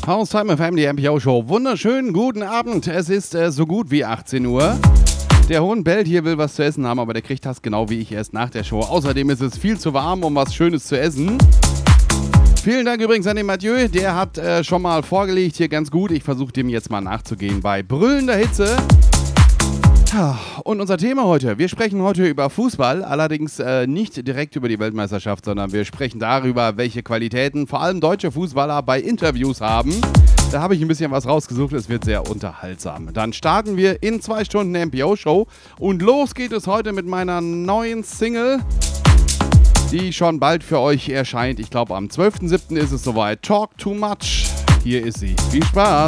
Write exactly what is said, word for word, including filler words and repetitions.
Haus Time F M, die M P O Show. Wunderschönen guten Abend. Es ist äh, so gut wie achtzehn Uhr. Der Hund bellt hier, will was zu essen haben, aber der kriegt das genau wie ich erst nach der Show. Außerdem ist es viel zu warm, um was Schönes zu essen. Vielen Dank übrigens an den Mathieu, der hat äh, schon mal vorgelegt hier ganz gut. Ich versuche dem jetzt mal nachzugehen bei brüllender Hitze. Und unser Thema heute, wir sprechen heute über Fußball, allerdings äh, nicht direkt über die Weltmeisterschaft, sondern wir sprechen darüber, welche Qualitäten vor allem deutsche Fußballer bei Interviews haben. Da habe ich ein bisschen was rausgesucht, es wird sehr unterhaltsam. Dann starten wir in zwei Stunden M P O-Show und los geht es heute mit meiner neuen Single, die schon bald für euch erscheint. Ich glaube am zwölften siebten ist es soweit. Talk Too Much. Hier ist sie. Viel Spaß!